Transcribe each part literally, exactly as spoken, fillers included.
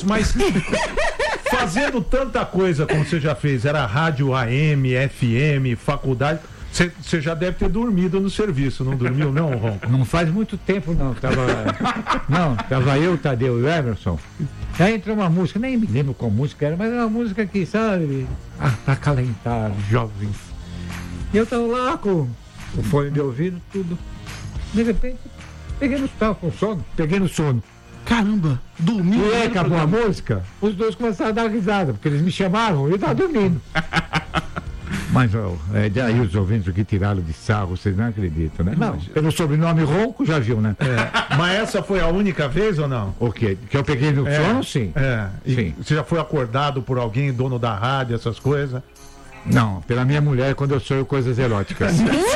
isso, mas fazendo tanta coisa como você já fez, era rádio A M, F M, faculdade, você já deve ter dormido no serviço, não dormiu não, Ronco? Não faz muito tempo não, tava, não, tava eu, Tadeu e o Emerson, aí entrou uma música, nem me lembro qual música era, mas era uma música que, sabe, ah, pra acalentar jovens. E eu tava lá com o fone de ouvido, tudo, de repente, peguei no tava com sono, peguei no sono. Caramba, dormiu. E aí acabou a música, os dois começaram a dar risada, porque eles me chamaram e eu tava dormindo. Mas ó, é, daí os ouvintes que tiraram de sarro, vocês não acreditam, né? Não, pelo sobrenome Ronco, já viu, né? É. Mas essa foi a única vez ou não? O quê? Que eu peguei no É, sono, sim. É. E Sim. você já foi acordado por alguém, dono da rádio, essas coisas? Não, pela minha mulher, quando eu sonho coisas eróticas.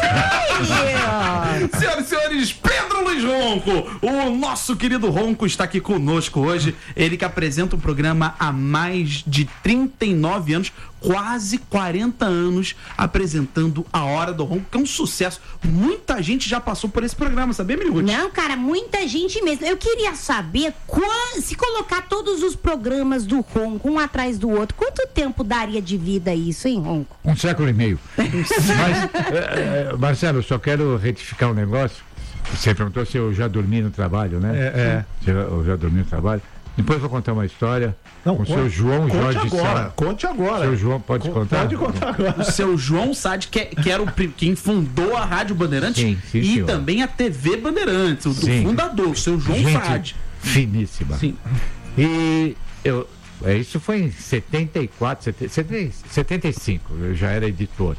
Senhoras e senhores, Pedro Luiz Ronco, o nosso querido Ronco está aqui conosco hoje. Ele que apresenta o programa há mais de trinta e nove anos, quase quarenta anos, apresentando A Hora do Ronco, que é um sucesso. Muita gente já passou por esse programa, sabia, Miriguti? Não, cara, muita gente mesmo. Eu queria saber, qual, se colocar todos os programas do Ronco, um atrás do outro, quanto tempo daria de vida isso, hein, Ronco? Um século e meio. Mas, é, é, Marcelo, eu só quero retificar um negócio. Você perguntou se eu já dormi no trabalho, né? É, é. Se eu já dormi no trabalho. Depois eu vou contar uma história Não, com o conte, seu João conte Jorge agora, Sá. Conte agora. Seu João, pode Co- contar? Pode contar agora. O seu João Sade, que, é- que era o, pri- quem fundou a Rádio Bandeirantes Sim, sim, e senhor. também a T V Bandeirantes, o do Sim. fundador, o seu João Gente Sade. finíssima. Sim. E eu, é, isso foi em setenta e quatro, setenta, setenta e cinco, eu já era editor.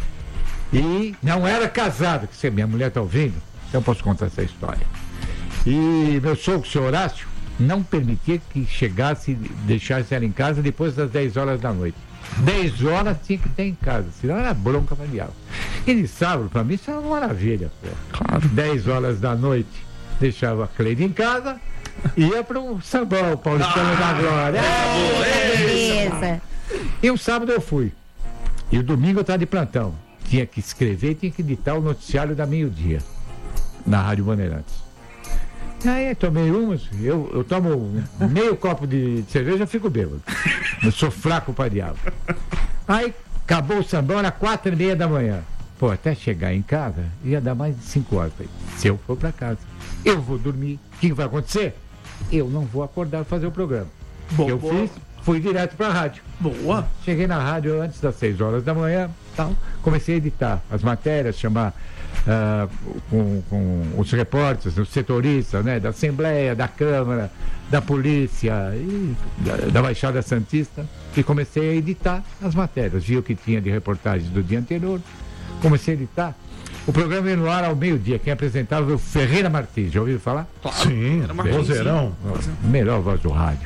E não era casado, que se minha mulher está ouvindo, então eu posso contar essa história. E meu sogro, o senhor Horácio, não permitia que chegasse, deixasse ela em casa depois das dez horas da noite. dez horas tinha que ter em casa, senão era bronca para diabo. E de sábado, para mim, isso era uma maravilha. Claro. dez horas da noite, deixava a Cleide em casa, ia para o sambão, Paulistano da Glória. Beleza. E um sábado eu fui. E o domingo eu estava de plantão. Tinha que escrever e tinha que editar o noticiário da meio-dia, na Rádio Bandeirantes. Aí tomei umas, eu, eu tomo meio copo de, de cerveja e fico bêbado. Eu sou fraco para diabo. Aí acabou o sambão, era quatro e meia da manhã. Pô, até chegar em casa ia dar mais de cinco horas. Falei, se eu for para casa, eu vou dormir. O que vai acontecer? Eu não vou acordar para fazer o programa. O que eu fiz? Fui direto para a rádio. Boa. Cheguei na rádio antes das seis horas da manhã, tal, comecei a editar as matérias, chamar uh, com, com os repórteres, os setoristas, né, da Assembleia, da Câmara, da Polícia e da, da Baixada Santista, e comecei a editar as matérias. Vi o que tinha de reportagens do dia anterior, comecei a editar. O programa ia no ar ao meio-dia. Quem apresentava foi o Ferreira Martins. Já ouviram falar? Sim, Era uma vozeirão. Melhor voz do rádio.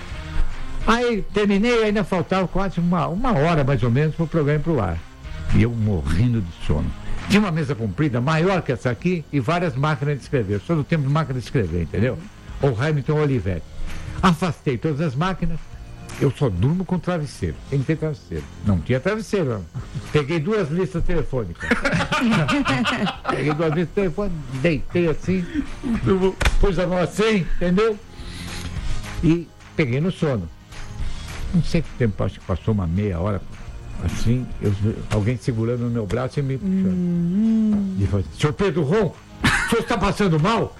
Aí terminei, ainda faltava quase uma, uma hora mais ou menos para o programa ir para o ar. E eu morrendo de sono. Tinha uma mesa comprida, maior que essa aqui, e várias máquinas de escrever. Eu sou do tempo de máquina de escrever, entendeu? O Hamilton Olivetti. Afastei todas as máquinas, eu só durmo com travesseiro. Tem que ter travesseiro. Não tinha travesseiro. Não. Peguei duas listas telefônicas. Peguei duas listas telefônicas, deitei assim, pus a mão assim, entendeu? E peguei no sono. Não sei que tempo, acho que passou uma meia hora, assim, eu, alguém segurando no meu braço e me puxando. Hum. E falou, senhor Pedro Ronco, o senhor está passando mal?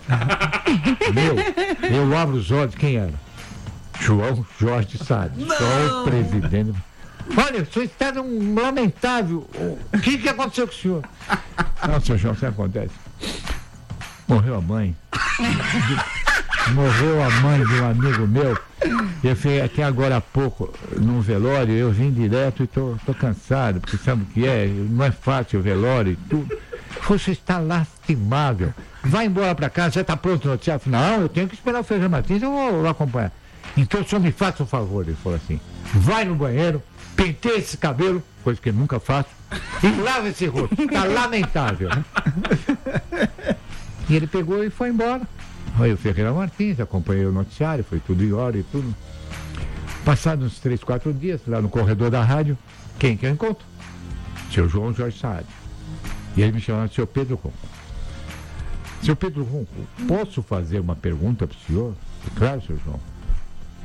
Meu, eu abro os olhos, quem era? João Jorge Sade, só o presidente. Olha, o senhor está num lamentável. O que, que aconteceu com o senhor? Não, senhor João, o que acontece? Morreu a mãe. Morreu a mãe de um amigo meu. Eu fui até agora há pouco num velório, eu vim direto e tô, tô cansado, porque sabe o que é? Não é fácil o velório e tudo. Você está lastimável. Vai embora para casa, já está pronto o noticiário? Não, eu tenho que esperar o Ferreira Martins, eu vou, vou acompanhar. Então o senhor me faça um favor, ele falou assim, vai no banheiro, penteia esse cabelo, coisa que eu nunca faço, e lava esse rosto, está lamentável. E ele pegou e foi embora. Aí o Ferreira Martins, acompanhei o noticiário, foi tudo em hora e tudo. Passados uns três, quatro dias, lá no corredor da rádio, quem que eu encontro? Seu João Jorge Sade. E ele me chamava de seu Pedro Ronco. Seu Pedro Ronco, posso fazer uma pergunta para o senhor? Claro, seu João.